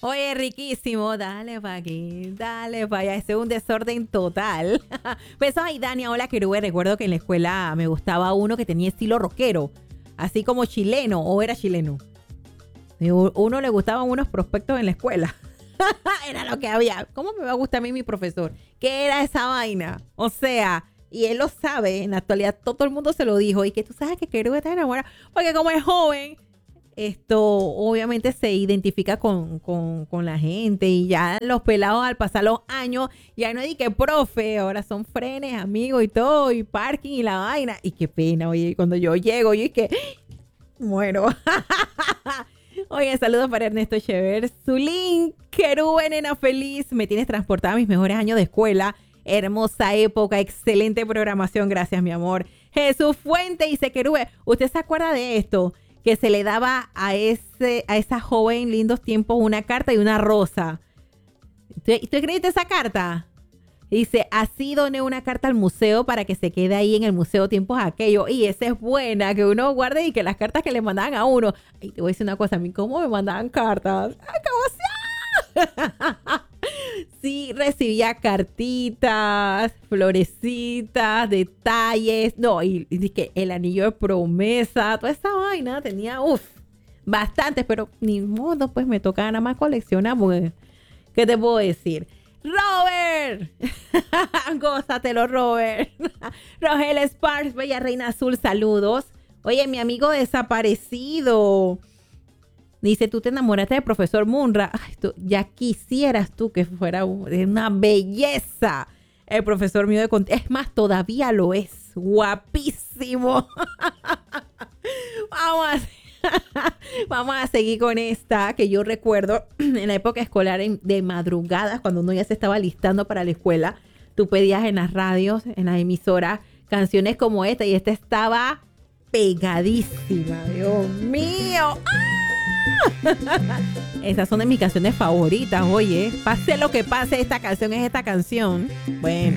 Oye, riquísimo. Dale pa' aquí, dale pa' allá. Ese es un desorden total. Besos a Dania. Hola, Querube. Recuerdo que en la escuela me gustaba uno que tenía estilo rockero. Así como chileno. ¿O era chileno? Uno le gustaban unos prospectos en la escuela. Era lo que había. ¿Cómo me va a gustar a mí mi profesor? ¿Qué era esa vaina? O sea, y él lo sabe. En la actualidad todo el mundo se lo dijo. Y que tú sabes que Querube está enamorado. Porque como es joven, esto obviamente se identifica con la gente. Y ya los pelados al pasar los años, ya no hay que profe. Ahora son frenes, amigos y todo. Y parking y la vaina. Y qué pena, oye, cuando yo llego, yo es que muero. Oye, saludos para Ernesto Chever. Zulín, Querube, nena feliz. Me tienes transportada a mis mejores años de escuela. Hermosa época, excelente programación. Gracias, mi amor. Jesús Fuente dice, Querube, ¿usted se acuerda de esto? Que se le daba a esa joven lindos tiempos una carta y una rosa. ¿Tú escribiste esa carta? Dice, así doné una carta al museo para que se quede ahí en el museo tiempos aquellos. Y esa es buena, que uno guarde y que las cartas que le mandaban a uno. Y te voy a decir una cosa, a mí cómo me mandaban cartas. ¡Ay, cómo sea! Sí, recibía cartitas, florecitas, detalles. No, y que el anillo de promesa, toda esa vaina tenía, bastantes, pero ni modo, pues me tocaba nada más coleccionar, porque, ¿qué te puedo decir? ¡Robert! Gózatelo, Robert. Rogel Sparks, Bella Reina Azul, saludos. Oye, mi amigo desaparecido. Dice, tú te enamoraste del profesor Munra. Ay, ya quisieras tú que fuera una belleza el profesor mío de contabilidad. Es más, todavía lo es. Guapísimo. Vamos a seguir con esta que yo recuerdo en la época escolar de madrugadas, cuando uno ya se estaba listando para la escuela. Tú pedías en las radios, en las emisoras, canciones como esta y esta estaba pegadísima. Dios mío. ¡Ah! Esas son de mis canciones favoritas. Oye, pase lo que pase, esta canción es esta canción. Bueno.